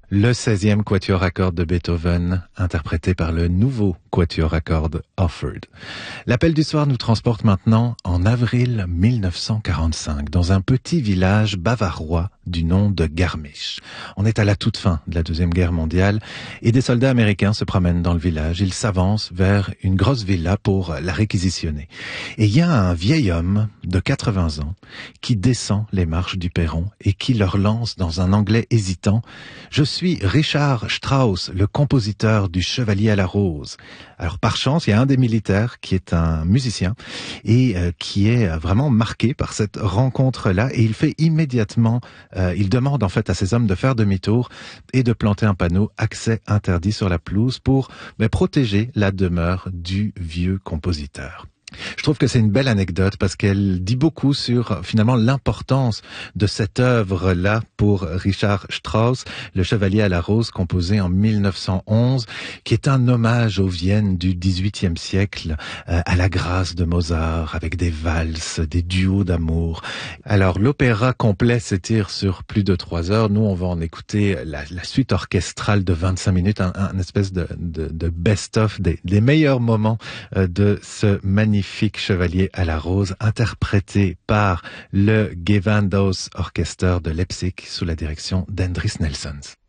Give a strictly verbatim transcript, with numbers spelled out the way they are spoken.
Le seizième quatuor à cordes de Beethoven, interprété par le nouveau quatuor à cordes Offord. L'appel du soir nous transporte maintenant en avril mille neuf cent quarante-cinq, dans un petit village bavarois du nom de Garmisch. On est à la toute fin de la Deuxième Guerre mondiale et des soldats américains se promènent dans le village. Ils s'avancent vers une grosse villa pour la réquisitionner. Et il y a un vieil homme de quatre-vingts ans qui descend les marches du perron et qui leur lance dans un anglais hésitant « Je suis Richard Strauss, le compositeur du Chevalier à la Rose ». Alors par chance, il y a un des militaires qui est un musicien et euh, qui est vraiment marqué par cette rencontre-là et il fait immédiatement, euh, il demande en fait à ses hommes de faire demi-tour et de planter un panneau « Accès interdit » sur la pelouse pour ben, protéger la demeure du vieux compositeur. Je trouve que c'est une belle anecdote parce qu'elle dit beaucoup sur finalement l'importance de cette œuvre-là pour Richard Strauss, le Chevalier à la Rose, composé en mille neuf cent onze, qui est un hommage aux Vienne du dix-huitième siècle, euh, à la grâce de Mozart, avec des valses, des duos d'amour. Alors l'opéra complet s'étire sur plus de trois heures. Nous, on va en écouter la, la suite orchestrale de vingt-cinq minutes, un, un espèce de, de, de best-of des, des meilleurs moments euh, de ce magnifique Chevalier à la Rose, interprété par le Gewandhaus Orchester de Leipzig sous la direction d'Hendris Nelsons.